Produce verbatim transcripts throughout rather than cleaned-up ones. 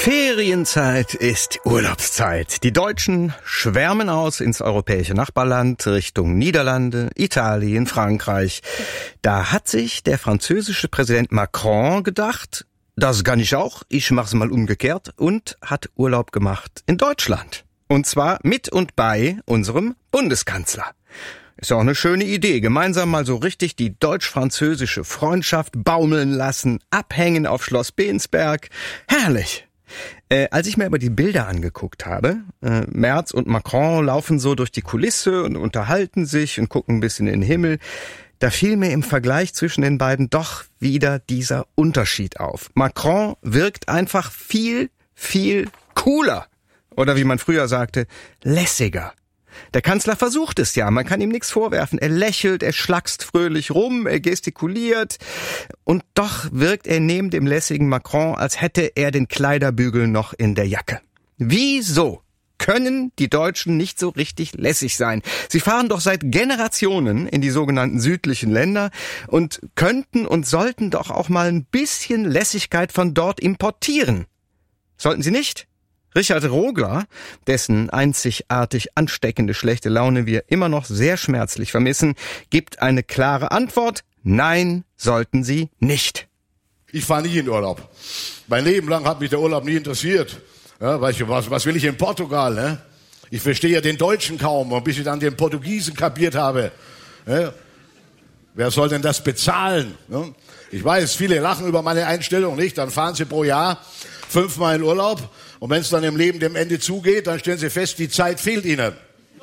Ferienzeit ist Urlaubszeit. Die Deutschen schwärmen aus ins europäische Nachbarland, Richtung Niederlande, Italien, Frankreich. Da hat sich der französische Präsident Macron gedacht, das kann ich auch, ich mach's mal umgekehrt, und hat Urlaub gemacht in Deutschland. Und zwar mit und bei unserem Bundeskanzler. Ist auch eine schöne Idee. Gemeinsam mal so richtig die deutsch-französische Freundschaft baumeln lassen, abhängen auf Schloss Bensberg. Herrlich. Äh, als ich mir aber die Bilder angeguckt habe, äh, Merz und Macron laufen so durch die Kulisse und unterhalten sich und gucken ein bisschen in den Himmel, da fiel mir im Vergleich zwischen den beiden doch wieder dieser Unterschied auf. Macron wirkt einfach viel, viel cooler. Oder wie man früher sagte, lässiger. Der Kanzler versucht es ja, man kann ihm nichts vorwerfen. Er lächelt, er schlackst fröhlich rum, er gestikuliert. Und doch wirkt er neben dem lässigen Macron, als hätte er den Kleiderbügel noch in der Jacke. Wieso können die Deutschen nicht so richtig lässig sein? Sie fahren doch seit Generationen in die sogenannten südlichen Länder und könnten und sollten doch auch mal ein bisschen Lässigkeit von dort importieren. Sollten sie nicht? Richard Rogler, dessen einzigartig ansteckende schlechte Laune wir immer noch sehr schmerzlich vermissen, gibt eine klare Antwort. Nein, sollten sie nicht. Ich fahre nie in Urlaub. Mein Leben lang hat mich der Urlaub nie interessiert. Ja, weißt du, was, was will ich in Portugal? Ne? Ich verstehe ja den Deutschen kaum, und bis ich dann den Portugiesen kapiert habe. Ja, wer soll denn das bezahlen? Ne? Ich weiß, viele lachen über meine Einstellung, nicht? Dann fahren sie pro Jahr fünfmal in Urlaub. Und wenn es dann im Leben dem Ende zugeht, dann stellen sie fest, die Zeit fehlt ihnen.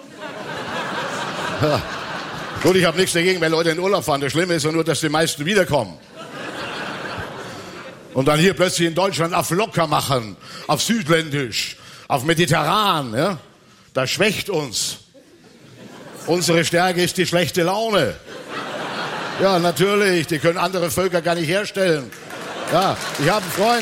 Ja. Gut, ich habe nichts dagegen, wenn Leute in Urlaub fahren. Das Schlimme ist ja nur, dass die meisten wiederkommen. Und dann hier plötzlich in Deutschland auf locker machen, auf südländisch, auf mediterran. Ja? Das schwächt uns. Unsere Stärke ist die schlechte Laune. Ja, natürlich, die können andere Völker gar nicht herstellen. Ja, ich habe einen Freund...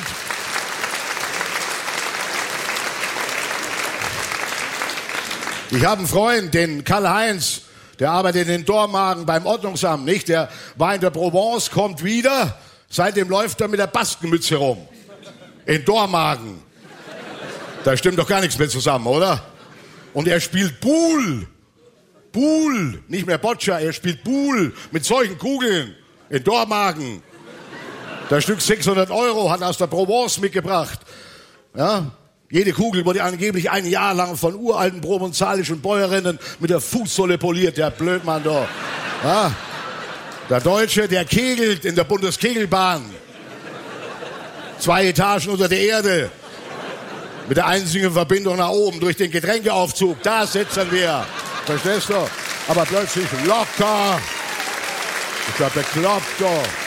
Ich habe einen Freund, den Karl-Heinz, der arbeitet in Dormagen beim Ordnungsamt, nicht? Der war in der Provence, kommt wieder, seitdem läuft er mit der Baskenmütze rum. In Dormagen. Da stimmt doch gar nichts mehr zusammen, oder? Und er spielt Boule. Boule, nicht mehr Boccia, er spielt Boule mit solchen Kugeln in Dormagen. Das Stück sechshundert Euro hat er aus der Provence mitgebracht. Ja? Jede Kugel wurde angeblich ein Jahr lang von uralten provenzalischen Bäuerinnen mit der Fußsohle poliert, der Blödmann da. Ja, der Deutsche, der kegelt in der Bundeskegelbahn. Zwei Etagen unter der Erde. Mit der einzigen Verbindung nach oben durch den Getränkeaufzug. Da sitzen wir. Verstehst du? Aber plötzlich locker. Ich glaube, der kloppt doch.